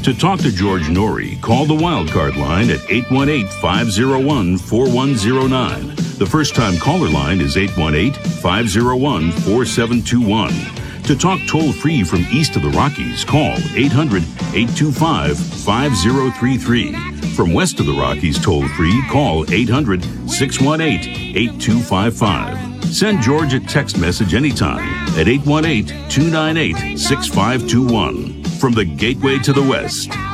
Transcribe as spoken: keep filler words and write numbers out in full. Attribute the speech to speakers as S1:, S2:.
S1: To talk to George Norrie, call the Wildcard line at eight one eight, five oh one, four one oh nine. The first-time caller line is eight one eight, five oh one, four seven two one. To talk toll-free from east of the Rockies, call eight hundred, eight two five, five oh three three. From west of the Rockies toll-free, call eight hundred, six one eight, eight two five five. Send George a text message anytime at eight one eight, two nine eight, six five two one. From the Gateway to the West,